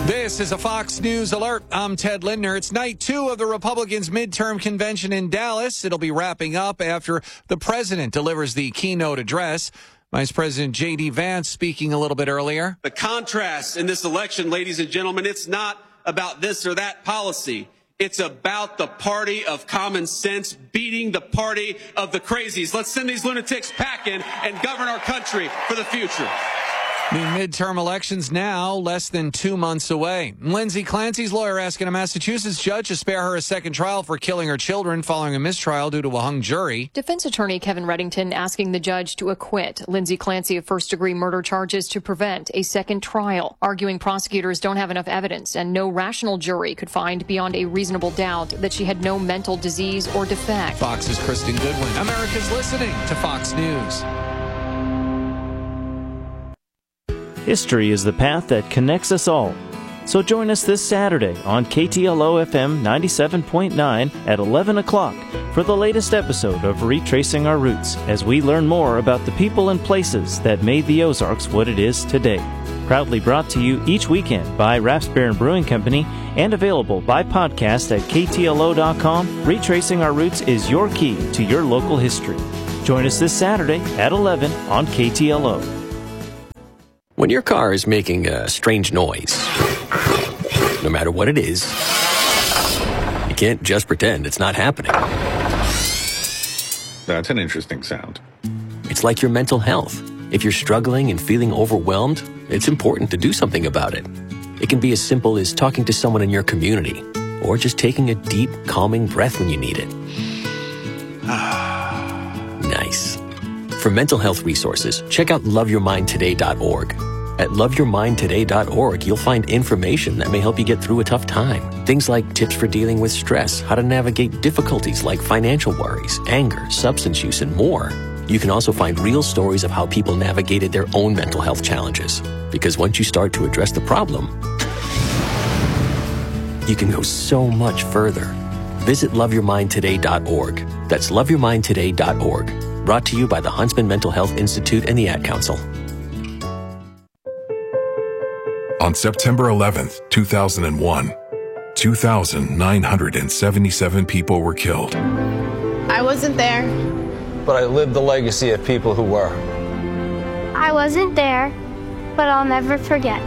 This is a Fox News alert. I'm Ted Lindner. It's night 2 of the Republicans' midterm convention in Dallas. It'll be wrapping up after the president delivers the keynote address. Vice President J.D. Vance speaking a little bit earlier. The contrast in this election, ladies and gentlemen, it's not about this or that policy. It's about the party of common sense beating the party of the crazies. Let's send these lunatics packing and govern our country for the future. The midterm elections now less than 2 months away. Lindsay Clancy's lawyer asking a Massachusetts judge to spare her a second trial for killing her children following a mistrial due to a hung jury. Defense attorney Kevin Reddington asking the judge to acquit Lindsay Clancy of first-degree murder charges to prevent a second trial, arguing prosecutors don't have enough evidence and no rational jury could find beyond a reasonable doubt that she had no mental disease or defect. Fox's Kristen Goodwin. America's listening to Fox News. History is the path that connects us all. So join us this Saturday on KTLO FM 97.9 at 11 o'clock for the latest episode of Retracing Our Roots as we learn more about the people and places that made the Ozarks what it is today. Proudly brought to you each weekend by Raspberry Brewing Company and available by podcast at KTLO.com. Retracing Our Roots is your key to your local history. Join us this Saturday at 11 on KTLO. When your car is making a strange noise, no matter what it is, you can't just pretend it's not happening. That's an interesting sound. It's like your mental health. If you're struggling and feeling overwhelmed, it's important to do something about it. It can be as simple as talking to someone in your community, or just taking a deep, calming breath when you need it. Nice. For mental health resources, check out loveyourmindtoday.org. At loveyourmindtoday.org, you'll find information that may help you get through a tough time. Things like tips for dealing with stress, how to navigate difficulties like financial worries, anger, substance use, and more. You can also find real stories of how people navigated their own mental health challenges. Because once you start to address the problem, you can go so much further. Visit loveyourmindtoday.org. That's loveyourmindtoday.org. Brought to you by the Huntsman Mental Health Institute and the Ad Council. On September 11th, 2001, 2,977 people were killed. I wasn't there. But I lived the legacy of people who were. I wasn't there, but I'll never forget.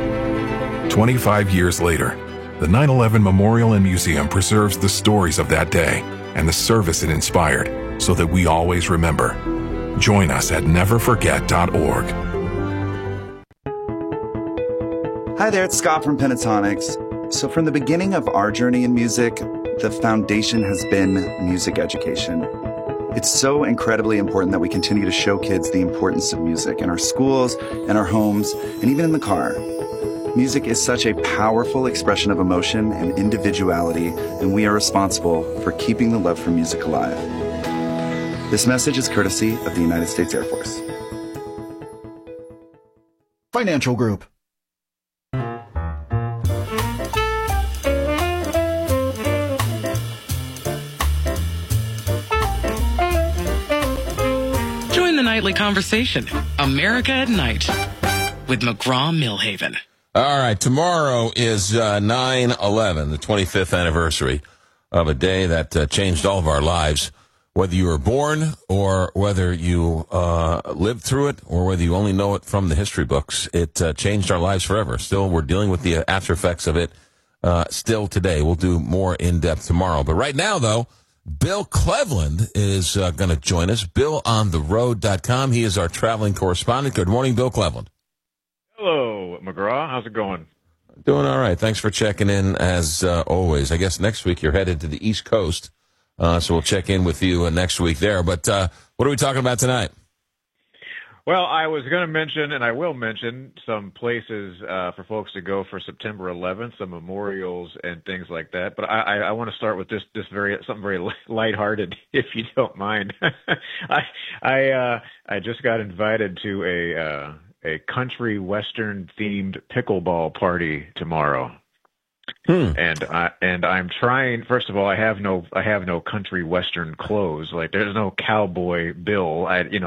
25 years later, the 9/11 Memorial and Museum preserves the stories of that day and the service it inspired so that we always remember. Join us at neverforget.org. Hi there, it's Scott from Pentatonics. So from the beginning of our journey in music, the foundation has been music education. It's so incredibly important that we continue to show kids the importance of music in our schools, in our homes, and even in the car. Music is such a powerful expression of emotion and individuality, and we are responsible for keeping the love for music alive. This message is courtesy of the United States Air Force. Financial Group. Join the nightly conversation, America at Night, with McGraw-Milhaven. All right, tomorrow is 9/11, the 25th anniversary of a day that changed all of our lives. Whether you were born or whether you lived through it or whether you only know it from the history books, it changed our lives forever. Still, we're dealing with the after effects of it still today. We'll do more in-depth tomorrow. But right now, though, Bill Cleveland is going to join us. BillOnTheRoad.com. He is our traveling correspondent. Good morning, Bill Cleveland. Hello, McGraw. How's it going? Doing all right. Thanks for checking in, as always. I guess next week you're headed to the East Coast, so we'll check in with you next week there. But what are we talking about tonight? Well, I was going to mention, and I will mention, some places for folks to go for September 11th, some memorials and things like that. But I want to start with something very lighthearted, if you don't mind. I just got invited to a country western themed pickleball party tomorrow. And I'm trying. First of all, I have no country western clothes. Like there's no cowboy Bill.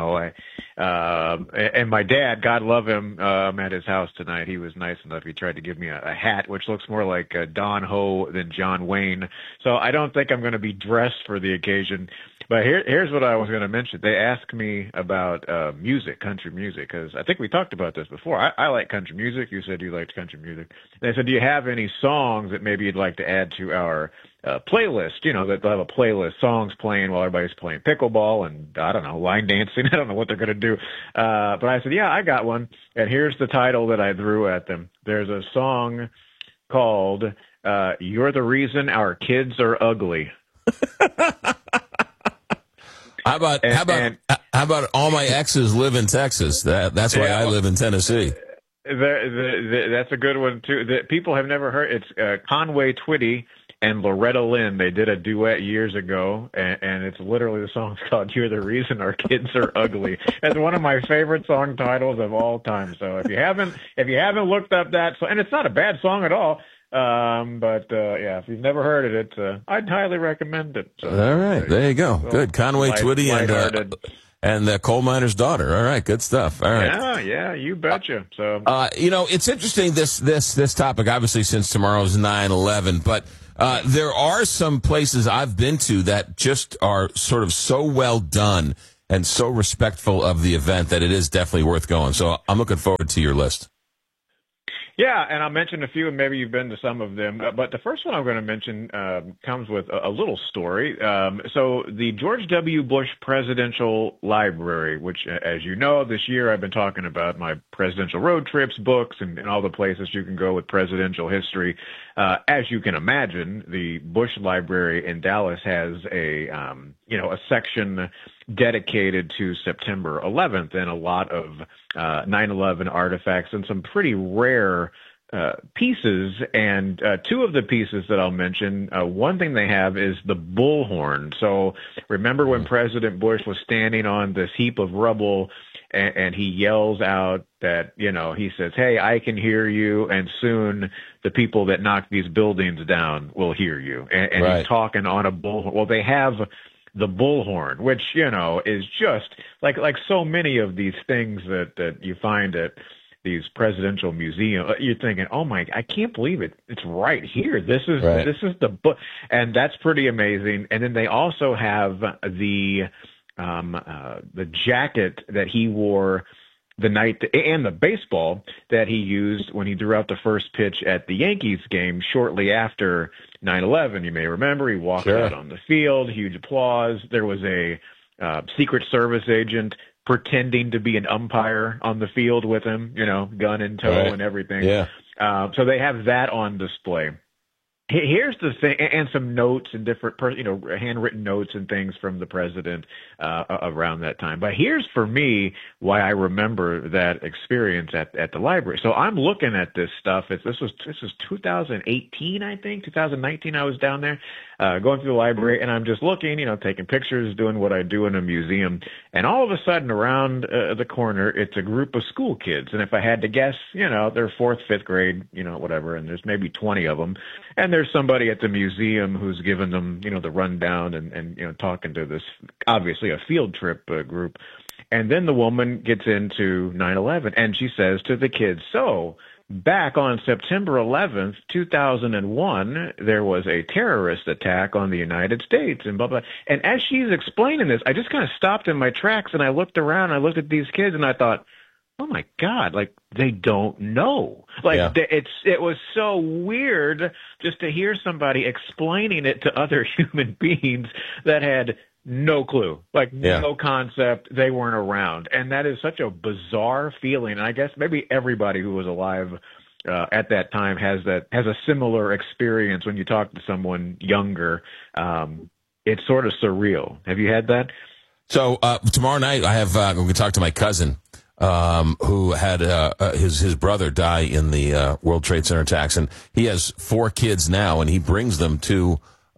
And my dad, God love him, I'm at his house tonight. He was nice enough. He tried to give me a hat, which looks more like Don Ho than John Wayne. So I don't think I'm going to be dressed for the occasion. But here's what I was going to mention. They asked me about music, country music, because I think we talked about this before. I like country music. You said you liked country music. They said, do you have any songs that maybe you'd like to add to our playlist? You know, that they'll have a playlist, songs playing while everybody's playing pickleball and, I don't know, line dancing. I don't know what they're going to do. But I said, yeah, I got one. And here's the title that I threw at them. There's a song called You're the Reason Our Kids Are Ugly. How about all my exes live in Texas? That's why I live in Tennessee. That's a good one too. People have never heard. It's Conway Twitty and Loretta Lynn. They did a duet years ago, and it's literally, the song's called "You're the Reason Our Kids Are Ugly." It's one of my favorite song titles of all time. So if you haven't looked up that song, and it's not a bad song at all. Yeah, if you've never heard it, I'd highly recommend it. So, all right, there you go. Good, Conway Twitty and the coal miner's daughter. All right, good stuff. All right. Yeah, you betcha. So, it's interesting this topic. Obviously, since tomorrow's 9/11, but there are some places I've been to that just are sort of so well done and so respectful of the event that it is definitely worth going. So I'm looking forward to your list. Yeah, and I'll mention a few, and maybe you've been to some of them. But the first one I'm going to mention comes with a little story. So the George W. Bush Presidential Library, which, as you know, this year I've been talking about my presidential road trips, books, and all the places you can go with presidential history. As you can imagine, the Bush Library in Dallas has a section dedicated to September 11th and a lot of 9/11 artifacts and some pretty rare pieces. And two of the pieces that I'll mention, one thing they have is the bullhorn. So remember when President Bush was standing on this heap of rubble and he yells out that, he says, "Hey, I can hear you, and soon the people that knock these buildings down will hear you." And right. He's talking on a bullhorn. Well, they have the bullhorn, which, is just like so many of these things that you find at these presidential museums. You're thinking, oh my, I can't believe it. It's right here. This is the book. And that's pretty amazing. And then they also have the jacket that he wore the night, and the baseball that he used when he threw out the first pitch at the Yankees game shortly after 9/11. You may remember he walked out on the field, huge applause. There was a Secret Service agent pretending to be an umpire on the field with him, gun in tow and everything. Yeah. So they have that on display. Here's the thing, and some notes and different, handwritten notes and things from the president around that time. But here's, for me, why I remember that experience at the library. So I'm looking at this stuff. This was 2018, I think, 2019. I was down there going through the library, and I'm just looking, taking pictures, doing what I do in a museum. And all of a sudden, around the corner, it's a group of school kids. And if I had to guess, they're 4th, 5th grade, whatever. And there's maybe 20 of them. And there's somebody at the museum who's giving them, the rundown and talking to this, obviously a field trip group. And then the woman gets into 9/11 and she says to the kids, so back on September 11th, 2001, there was a terrorist attack on the United States and blah, blah. And as she's explaining this, I just kind of stopped in my tracks and I looked around, I looked at these kids and I thought, oh my God, they don't know. It was so weird just to hear somebody explaining it to other human beings that had no clue, no concept. They weren't around. And that is such a bizarre feeling. And I guess maybe everybody who was alive at that time has a similar experience when you talk to someone younger. It's sort of surreal. Have you had that? So tomorrow night I have I'm going to talk to my cousin who had his brother die in the World Trade Center attacks, and he has 4 kids now, and he brings them to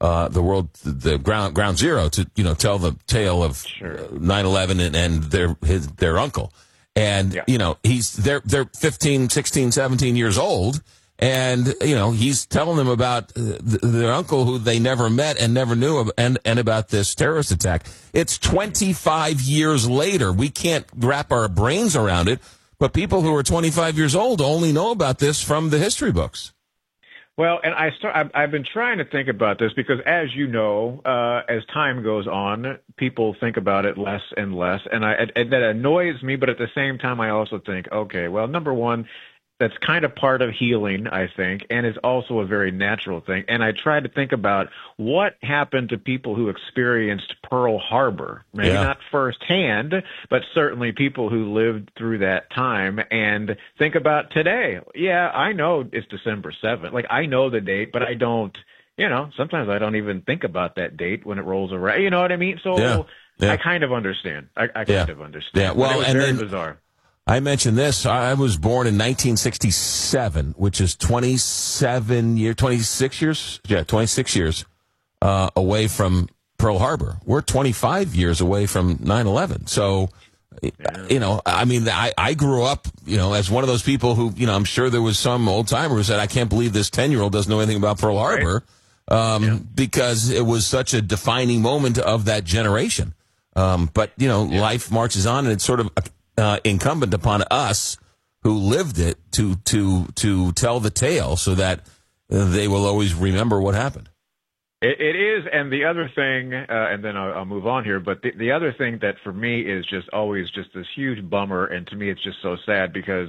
the ground zero to tell the tale of 9/11 and their uncle, and they're 15, 16, 17 years old, And, he's telling them about their uncle who they never met and never knew and about this terrorist attack. It's 25 years later. We can't wrap our brains around it, but people who are 25 years old only know about this from the history books. Well, and I've been trying to think about this because, as you know, as time goes on, people think about it less and less, and that annoys me. But at the same time, I also think, okay, well, number one, that's kind of part of healing, I think, and is also a very natural thing. And I try to think about what happened to people who experienced Pearl Harbor, maybe not firsthand, but certainly people who lived through that time, and think about today. Yeah, I know it's December 7th. Like, I know the date, but I don't, sometimes I don't even think about that date when it rolls around. You know what I mean? So I kind of understand. I kind of understand. Yeah, well, it was and very then bizarre. I mentioned this. I was born in 1967, which is 26 years away from Pearl Harbor. We're 25 years away from 9/11. So, I grew up, as one of those people who, I'm sure there was some old timer who said, I can't believe this 10-year-old doesn't know anything about Pearl Harbor, because it was such a defining moment of that generation. But life marches on, and it's sort of incumbent upon us who lived it to tell the tale so that they will always remember what happened. It is, and the other thing, and then I'll move on here, but the other thing that for me is just always just this huge bummer, and to me it's just so sad because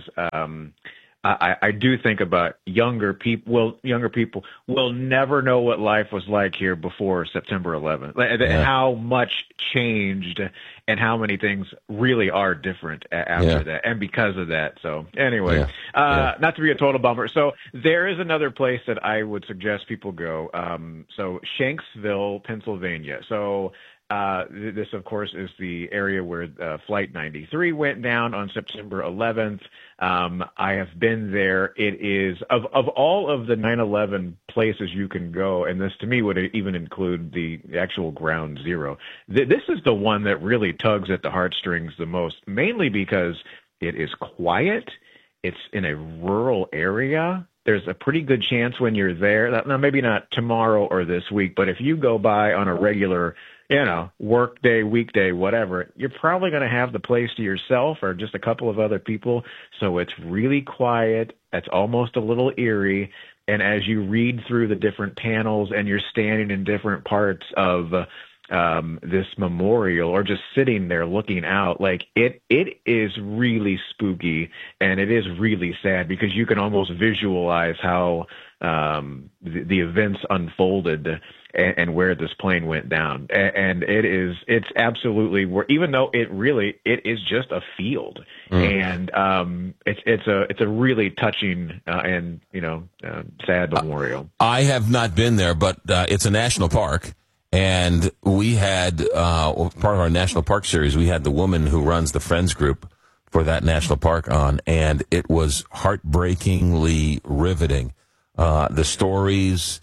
I do think about younger people. Well, younger people will never know what life was like here before September 11th, and how much changed, and how many things really are different after that, and because of that. So anyway, not to be a total bummer. So there is another place that I would suggest people go. So Shanksville, Pennsylvania. So this, of course, is the area where Flight 93 went down on September 11th. I have been there. It is, of all of the 9/11 places you can go, and this to me would even include the actual ground zero, this is the one that really tugs at the heartstrings the most, mainly because it is quiet. It's in a rural area. There's a pretty good chance when you're there, now maybe not tomorrow or this week, but if you go by on a regular work day, weekday, whatever, you're probably going to have the place to yourself or just a couple of other people. So it's really quiet. It's almost a little eerie. And as you read through the different panels and you're standing in different parts of this memorial or just sitting there looking out, like it is really spooky, and it is really sad because you can almost visualize how the events unfolded and where this plane went down. And it's absolutely, even though it is just a field. And it's a really touching and sad memorial. I have not been there, but it's a national park. And we had, part of our national park series, we had the woman who runs the Friends group for that national park on, and it was heartbreakingly riveting. The stories,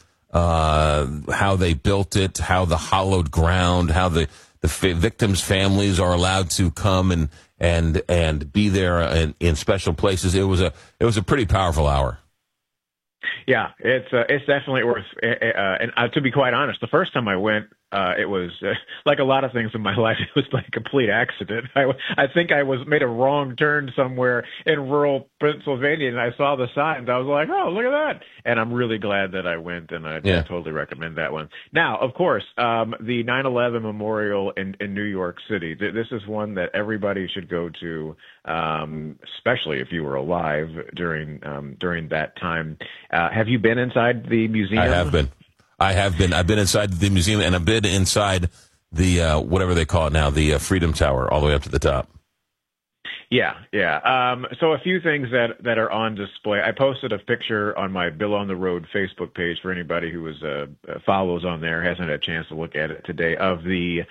how they built it, how the hallowed ground, how the victims' families are allowed to come and be there in special places. It was a pretty powerful hour. Yeah, it's definitely worth. And to be quite honest, the first time I went, it was like a lot of things in my life. It was like a complete accident. I think I made a wrong turn somewhere in rural Pennsylvania, and I saw the signs. I was like, "Oh, look at that!" And I'm really glad that I went, and I totally recommend that one. Now, of course, the 9/11 Memorial in New York City. This is one that everybody should go to, especially if you were alive during that time. Have you been inside the museum? I have been. I've been inside the museum, and I've been inside the whatever they call it now, the Freedom Tower, all the way up to the top. Yeah. So a few things that are on display. I posted a picture on my Bill on the Road Facebook page for anybody who follows on there, hasn't had a chance to look at it today, of the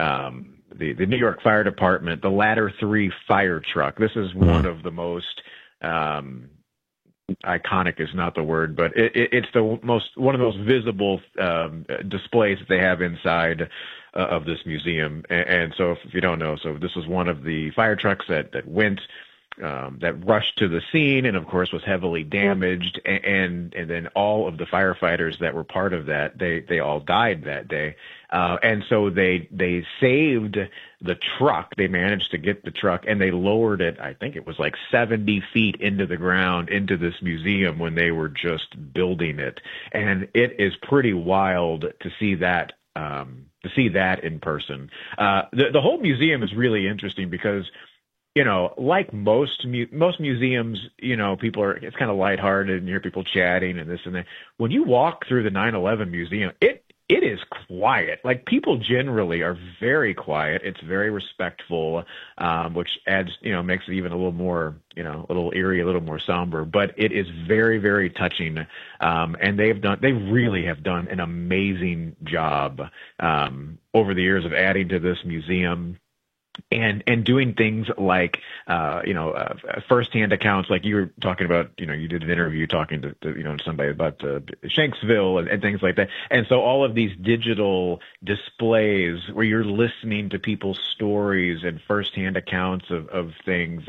New York Fire Department, the Ladder 3 fire truck. This is one of the most iconic is not the word, but it's one of those visible displays that they have inside of this museum. And so if you don't know, so this was one of the fire trucks that went that rushed to the scene and of course was heavily damaged, and then all of the firefighters that were part of that, they all died that day. And so they saved the truck. They managed to get the truck and they lowered it. I think it was like 70 feet into the ground into this museum when they were just building it. And it is pretty wild to see that in person. The whole museum is really interesting because, you know, like most museums, you know, it's kind of lighthearted and you hear people chatting and this and that. When you walk through the 9/11 museum, it is quiet. Like, people generally are very quiet. It's very respectful, which adds, you know, makes it even a little more, you know, a little eerie, a little more somber, but it is very, very touching. And they really have done an amazing job, over the years of adding to this museum. And doing things like, firsthand accounts, like you were talking about, you know, you did an interview talking to somebody about Shanksville and things like that. And so all of these digital displays where you're listening to people's stories and firsthand accounts of things,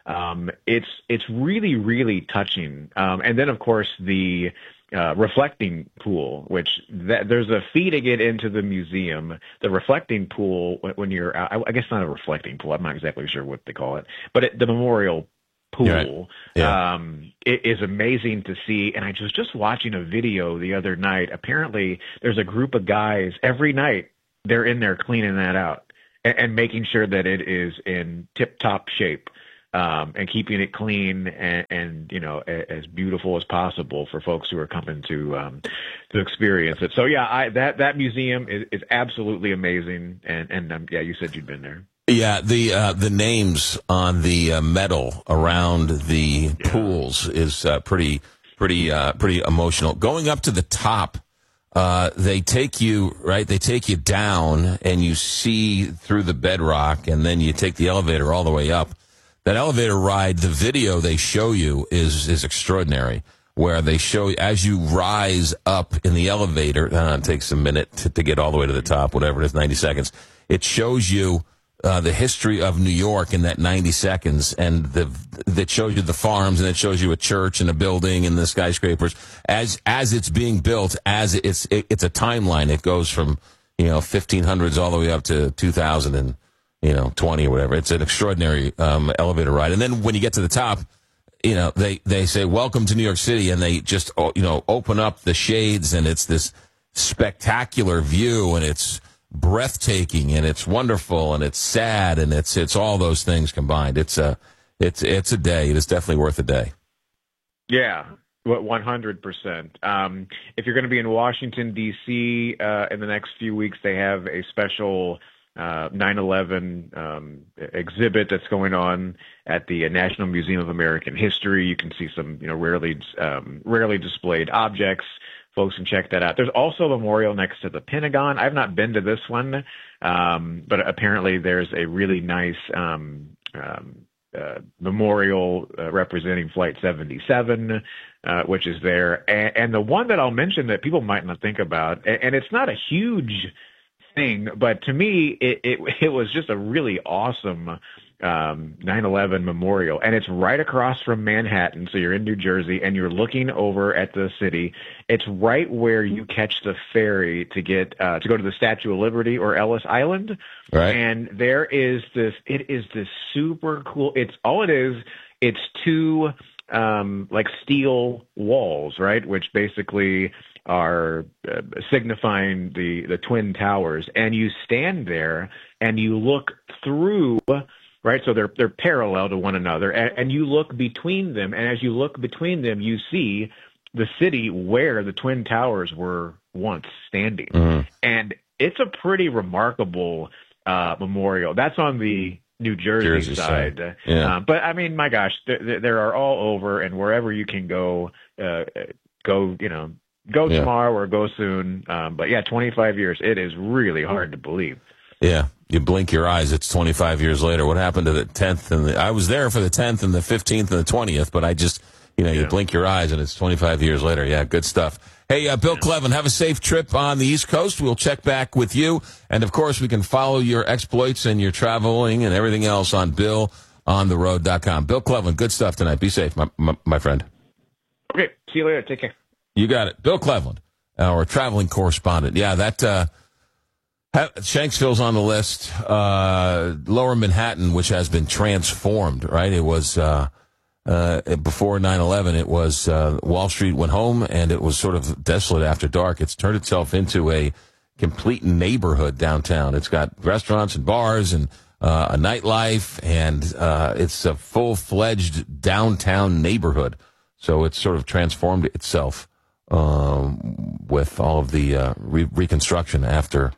it's really, really touching. And then, of course, the reflecting pool, which there's a fee to get into the museum. The reflecting pool, when you're, I guess not a reflecting pool, I'm not exactly sure what they call it, but the memorial pool, it is amazing to see. And I was just watching a video the other night. Apparently there's a group of guys every night, they're in there cleaning that out and making sure that it is in tip-top shape. And keeping it clean and you know, as beautiful as possible for folks who are coming to experience it. So yeah, that museum is absolutely amazing. And you said you'd been there. Yeah, the names on the metal around the pools is pretty emotional. Going up to the top, they take you down and you see through the bedrock, and then you take the elevator all the way up. That elevator ride, the video they show you is extraordinary, where they show as you rise up in the elevator. It takes a minute to get all the way to the top, whatever it is, 90 seconds. It shows you the history of New York in that 90 seconds, and that shows you the farms, and it shows you a church and a building and the skyscrapers as it's being built. As it's a timeline. It goes from 1500s all the way up to 2000 and 20 or whatever. It's an extraordinary elevator ride. And then when you get to the top, they say, "Welcome to New York City," and they just, open up the shades, and it's this spectacular view, and it's breathtaking, and it's wonderful, and it's sad, and it's all those things combined. It's a day. It is definitely worth a day. Yeah. 100%. If you're going to be in Washington, D.C. In the next few weeks, they have a special 9/11 exhibit that's going on at the National Museum of American History. You can see some, rarely displayed objects. Folks can check that out. There's also a memorial next to the Pentagon. I've not been to this one, but apparently there's a really nice memorial representing Flight 77, which is there. And the one that I'll mention that people might not think about, and it's not a huge thing, but to me, it was just a really awesome 9/11 memorial, and it's right across from Manhattan. So you're in New Jersey, and you're looking over at the city. It's right where you catch the ferry to get to go to the Statue of Liberty or Ellis Island. Right. And there is this. It is this super cool. It's two like steel walls, right, which basically are signifying the Twin Towers, and you stand there and you look through, right? So they're parallel to one another, and you look between them, and as you look between them, you see the city where the Twin Towers were once standing. Mm-hmm. And it's a pretty remarkable memorial. That's on the New Jersey side. Yeah. But I mean, my gosh, there are all over, and wherever you can go tomorrow or go soon. But yeah, 25 years. It is really hard to believe. Yeah. You blink your eyes. It's 25 years later. What happened to the 10th? I was there for the 10th and the 15th and the 20th, but I just, you blink your eyes and it's 25 years later. Yeah. Good stuff. Hey, Bill Clevin, have a safe trip on the East Coast. We'll check back with you. And of course, we can follow your exploits and your traveling and everything else on Bill ontheroad.com. Bill Cleveland, good stuff tonight. Be safe, my friend. Okay, see you later. Take care. You got it. Bill Cleveland, our traveling correspondent. Yeah, that Shanksville's on the list. Lower Manhattan, which has been transformed, right? It was before 9/11, it was Wall Street went home, and it was sort of desolate after dark. It's turned itself into a complete neighborhood downtown. It's got restaurants and bars and a nightlife, and it's a full-fledged downtown neighborhood. So it's sort of transformed itself with all of the reconstruction after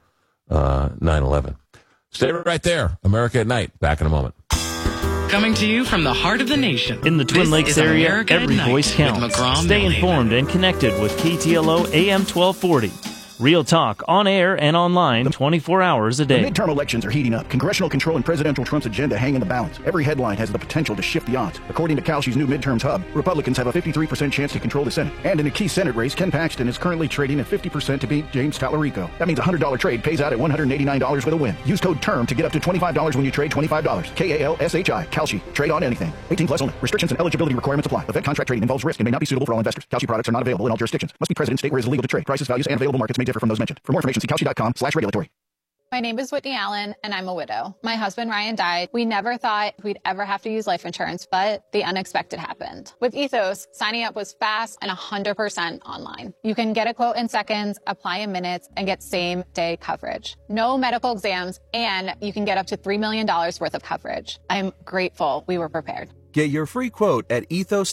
9/11. Stay right there. America at Night. Back in a moment. Coming to you from the heart of the nation. In the Twin Lakes area, America every voice counts. Stay informed and connected with KTLO AM 1240. Real talk on air and online 24 hours a day. The midterm elections are heating up. Congressional control and presidential Trump's agenda hang in the balance. Every headline has the potential to shift the odds. According to Kalshi's new midterms hub, Republicans have a 53% chance to control the Senate. And in a key Senate race, Ken Paxton is currently trading at 50% to beat James Tallarico. That means a $100 trade pays out at $189 with a win. Use code TERM to get up to $25 when you trade $25. KALSHI. Kalshi. Trade on anything. 18 plus only. Restrictions and eligibility requirements apply. Event contract trading involves risk and may not be suitable for all investors. Kalshi products are not available in all jurisdictions. Must be present in state where it is illegal to trade. Prices, values, and available markets may differ from those mentioned. For more information, see Kalshi.com/regulatory. My name is Whitney Allen, and I'm a widow. My husband, Ryan, died. We never thought we'd ever have to use life insurance, but the unexpected happened. With Ethos, signing up was fast and 100% online. You can get a quote in seconds, apply in minutes, and get same-day coverage. No medical exams, and you can get up to $3 million worth of coverage. I'm grateful we were prepared. Get your free quote at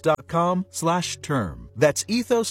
ethos.com/term. That's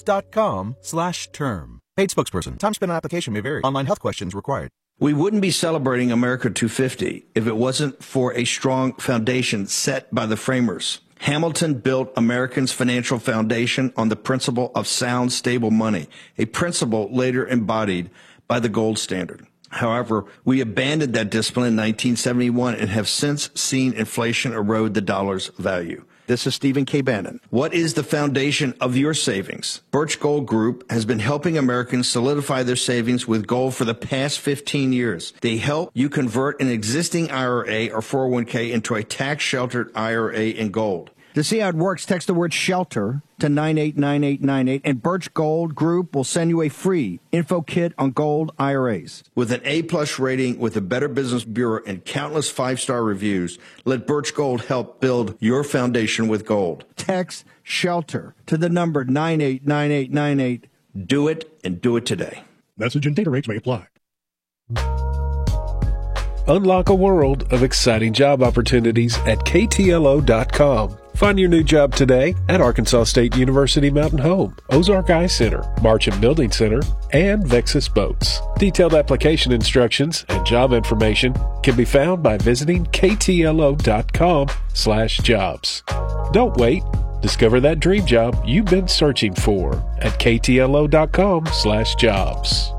ethos.com/term. Paid spokesperson. Time spent on application may vary. Online health questions required. We wouldn't be celebrating America 250 if it wasn't for a strong foundation set by the framers. Hamilton built Americans' financial foundation on the principle of sound, stable money, a principle later embodied by the gold standard. However, we abandoned that discipline in 1971 and have since seen inflation erode the dollar's value. This is Stephen K. Bannon. What is the foundation of your savings? Birch Gold Group has been helping Americans solidify their savings with gold for the past 15 years. They help you convert an existing IRA or 401k into a tax-sheltered IRA in gold. To see how it works, text the word SHELTER to 989898, and Birch Gold Group will send you a free info kit on gold IRAs. With an A-plus rating with the Better Business Bureau and countless 5-star reviews, let Birch Gold help build your foundation with gold. Text SHELTER to the number 989898. Do it, and do it today. Message and data rates may apply. Unlock a world of exciting job opportunities at KTLO.com. Find your new job today at Arkansas State University Mountain Home, Ozark Eye Center, Marchant Building Center, and Vexus Boats. Detailed application instructions and job information can be found by visiting KTLO.com/jobs. Don't wait. Discover that dream job you've been searching for at KTLO.com/jobs.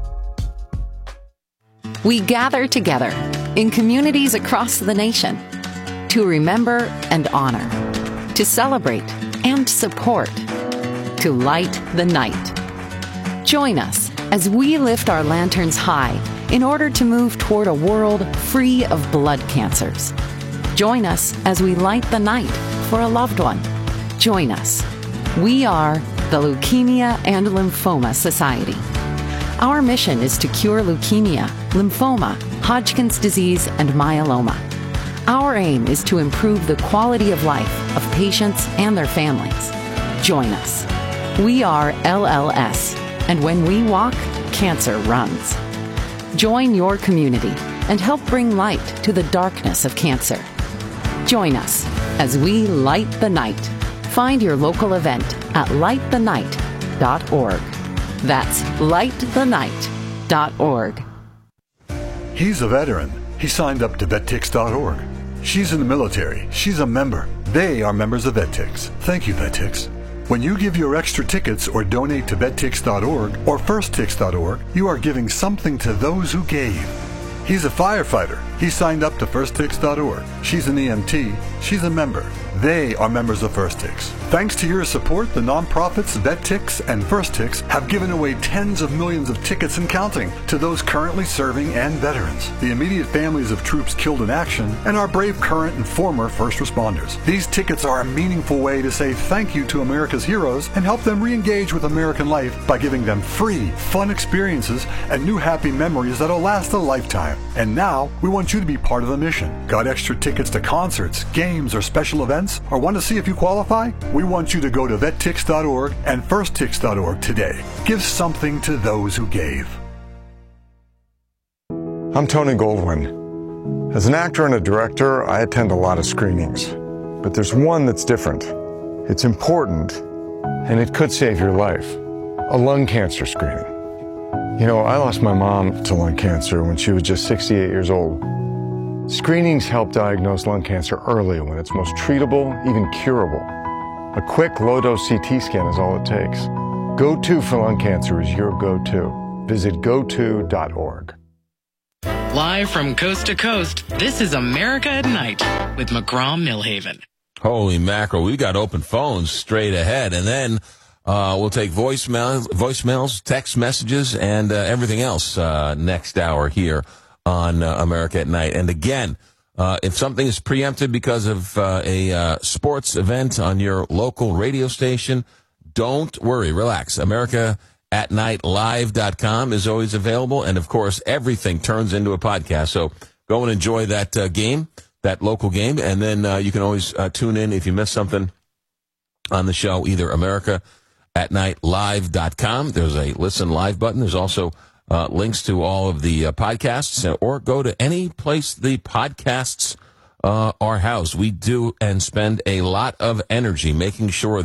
We gather together in communities across the nation to remember and honor, to celebrate and support, to light the night. Join us as we lift our lanterns high in order to move toward a world free of blood cancers. Join us as we light the night for a loved one. Join us. We are the Leukemia and Lymphoma Society. Our mission is to cure leukemia, lymphoma, Hodgkin's disease, and myeloma. Our aim is to improve the quality of life of patients and their families. Join us. We are LLS, and when we walk, cancer runs. Join your community and help bring light to the darkness of cancer. Join us as we light the night. Find your local event at lightthenight.org. That's lightthenight.org. He's a veteran. He signed up to VetTix.org. She's in the military. She's a member. They are members of VetTix. Thank you, VetTix. When you give your extra tickets or donate to VetTix.org or FirstTix.org, you are giving something to those who gave. He's a firefighter. He signed up to FirstTix.org. She's an EMT. She's a member. They are members of FirstTix. Thanks to your support, the nonprofits VetTix and FirstTix have given away tens of millions of tickets and counting to those currently serving and veterans, the immediate families of troops killed in action, and our brave current and former first responders. These tickets are a meaningful way to say thank you to America's heroes and help them re-engage with American life by giving them free, fun experiences and new happy memories that'll last a lifetime. And now, we want you to be part of the mission. Got extra tickets to concerts, games, or special events? Or want to see if you qualify? We want you to go to vettix.org and firsttix.org today. Give something to those who gave. I'm Tony Goldwyn. As an actor and a director, I attend a lot of screenings. But there's one that's different. It's important, and it could save your life. A lung cancer screening. You know, I lost my mom to lung cancer when she was just 68 years old. Screenings help diagnose lung cancer early when it's most treatable, even curable. A quick, low-dose CT scan is all it takes. Go-To for lung cancer is your go-to. Visit goto.org. Live from coast to coast, this is America at Night with McGraw-Millhaven. Holy mackerel, we got open phones straight ahead, and then we'll take voicemails, text messages, and everything else next hour here on America at Night. And again, if something is preempted because of a sports event on your local radio station, don't worry, relax. AmericaAtNightLive.com is always available. And, of course, everything turns into a podcast. So go and enjoy that game, that local game. And then you can always tune in if you miss something on the show, either AmericaAtNightLive.com. There's a listen live button. There's also links to all of the podcasts, or go to any place the podcasts are housed. We do and spend a lot of energy making sure